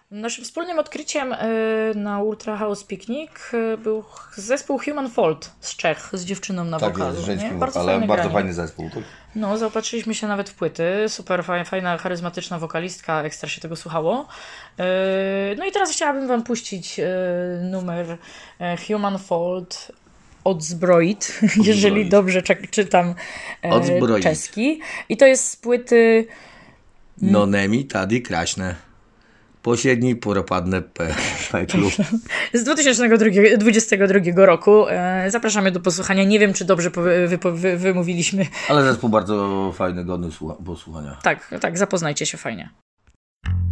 Naszym wspólnym odkryciem na Ultra House Picnic był zespół Human Fault z Czech, z dziewczyną na Tak, wokalu. jest, Nie? żeńskim Bardzo wokalem, fajne bardzo granie. fajny zespół. Tak? No, zaopatrzyliśmy się nawet w płyty. Super fajna, charyzmatyczna wokalistka, ekstra się tego słuchało. No i teraz chciałabym Wam puścić numer Human Fault Odzbroit, jeżeli dobrze czytam Odzbroit. czeski. I to jest z płyty... No nemi tady kraśne. Posiedni poropadne peklu. Z 2022 roku. Zapraszamy do posłuchania. Nie wiem, czy dobrze wymówiliśmy. Ale zespół bardzo fajny, godny posłuchania. Tak, zapoznajcie się fajnie.